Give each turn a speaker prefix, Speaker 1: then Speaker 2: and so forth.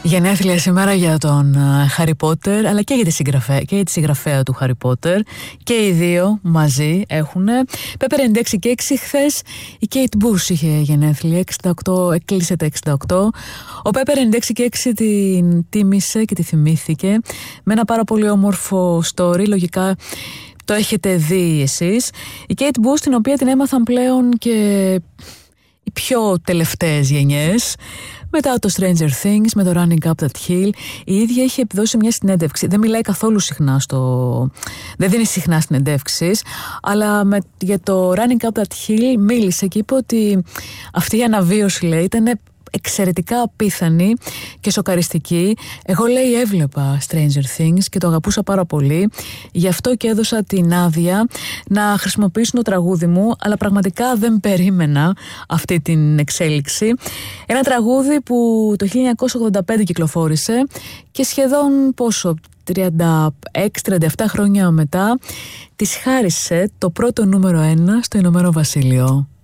Speaker 1: Γενέθλια σήμερα για τον Harry Potter, αλλά και για τη συγγραφέα του Harry Potter. Και οι δύο μαζί έχουν. Pepper 96 και 6 χθες. Η Kate Bush είχε γενέθλια, 68, έκλεισε τα 68. Ο Pepper 96 και 6 την τίμησε και τη θυμήθηκε με ένα πάρα πολύ όμορφο story. Λογικά το έχετε δει εσείς. Η Kate Bush, την οποία την έμαθαν πλέον και οι πιο τελευταίες γενιές. Μετά το Stranger Things, με το Running Up That Hill, η ίδια είχε δώσει μια συνέντευξη. Δεν μιλάει καθόλου συχνά δεν δίνει συχνά συνεντεύξεις, αλλά για το Running Up That Hill μίλησε και είπε ότι αυτή η αναβίωση, λέει, ήταν εξαιρετικά απίθανη και σοκαριστική. Εγώ, λέει, έβλεπα Stranger Things και το αγαπούσα πάρα πολύ. Γι' αυτό και έδωσα την άδεια να χρησιμοποιήσουν το τραγούδι μου, αλλά πραγματικά δεν περίμενα αυτή την εξέλιξη. Ένα τραγούδι που το 1985 κυκλοφόρησε και σχεδόν 36-37 χρόνια μετά της χάρισε το πρώτο νούμερο 1 στο Ηνωμένο Βασίλειο.